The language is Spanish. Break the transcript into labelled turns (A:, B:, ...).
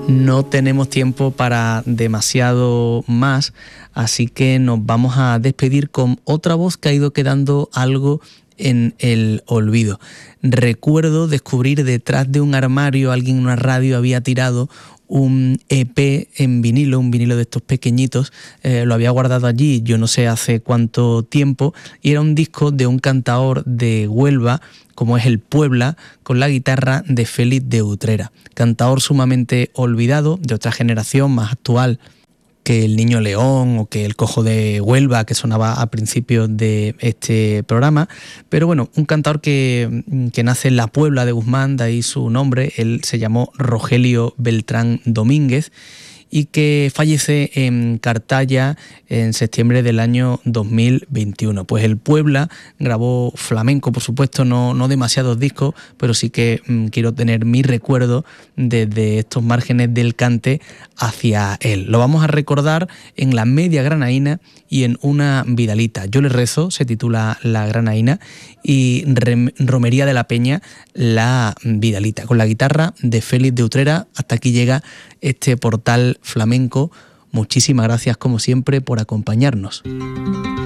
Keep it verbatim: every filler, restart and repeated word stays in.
A: No tenemos tiempo para demasiado más, así que nos vamos a despedir con otra voz que ha ido quedando algo en el olvido. Recuerdo descubrir detrás de un armario, alguien en una radio había tirado un E P en vinilo, un vinilo de estos pequeñitos, eh, lo había guardado allí, yo no sé hace cuánto tiempo, y era un disco de un cantaor de Huelva, como es el Puebla, con la guitarra de Félix de Utrera, cantaor sumamente olvidado, de otra generación más actual que el Niño León o que el Cojo de Huelva, que sonaba a principios de este programa, pero bueno, un cantaor que, que nace en la Puebla de Guzmán, de ahí su nombre. Él se llamó Rogelio Beltrán Domínguez y que fallece en Cartaya en septiembre del año dos mil veintiuno. Pues el Puebla grabó flamenco, por supuesto, no, no demasiados discos, pero sí que mmm, quiero tener mi recuerdo desde estos márgenes del cante hacia él. Lo vamos a recordar en la Media Granaína y en una Vidalita. Yo le rezo, se titula La Granaína, y Rem- Romería de la Peña, La Vidalita, con la guitarra de Félix de Utrera. Hasta aquí llega este portal flamenco. Muchísimas gracias, como siempre, por acompañarnos.